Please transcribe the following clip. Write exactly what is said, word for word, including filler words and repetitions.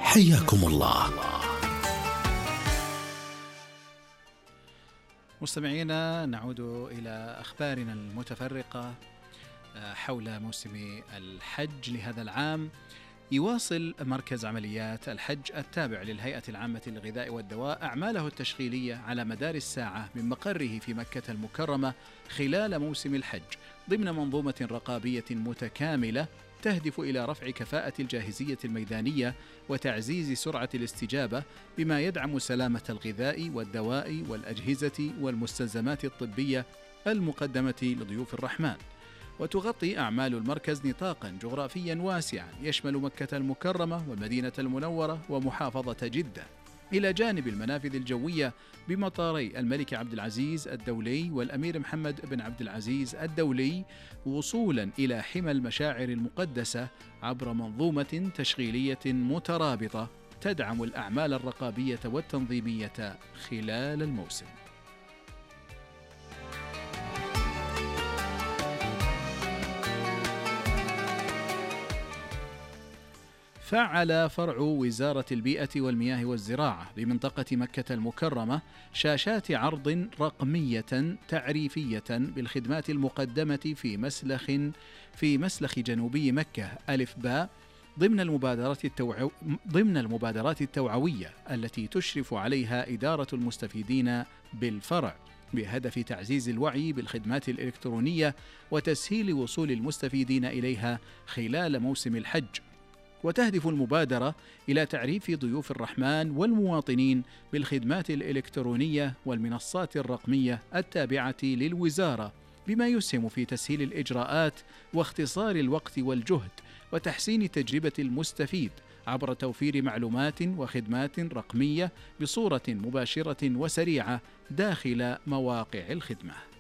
حياكم الله. مستمعينا، نعود إلى أخبارنا المتفرقة حول موسم الحج لهذا العام. يواصل مركز عمليات الحج التابع للهيئة العامة للغذاء والدواء أعماله التشغيلية على مدار الساعة من مقره في مكة المكرمة خلال موسم الحج ضمن منظومة رقابية متكاملة تهدف إلى رفع كفاءة الجاهزية الميدانية وتعزيز سرعة الاستجابة، بما يدعم سلامة الغذاء والدواء والأجهزة والمستلزمات الطبية المقدمة لضيوف الرحمن. وتغطي أعمال المركز نطاقا جغرافيا واسعا يشمل مكة المكرمة والمدينة المنورة ومحافظة جدة، إلى جانب المنافذ الجوية بمطاري الملك عبد العزيز الدولي والأمير محمد بن عبد العزيز الدولي، وصولا إلى حمى المشاعر المقدسة عبر منظومة تشغيلية مترابطة تدعم الأعمال الرقابية والتنظيمية خلال الموسم. فعل فرع وزارة البيئة والمياه والزراعة بمنطقة مكة المكرمة شاشات عرض رقمية تعريفية بالخدمات المقدمة في مسلخ في مسلخ جنوبي مكة ألف باء ضمن المبادرات التوعو ضمن المبادرات التوعوية التي تشرف عليها إدارة المستفيدين بالفرع، بهدف تعزيز الوعي بالخدمات الإلكترونية وتسهيل وصول المستفيدين إليها خلال موسم الحج. وتهدف المبادرة إلى تعريف ضيوف الرحمن والمواطنين بالخدمات الإلكترونية والمنصات الرقمية التابعة للوزارة، بما يسهم في تسهيل الإجراءات واختصار الوقت والجهد وتحسين تجربة المستفيد عبر توفير معلومات وخدمات رقمية بصورة مباشرة وسريعة داخل مواقع الخدمة.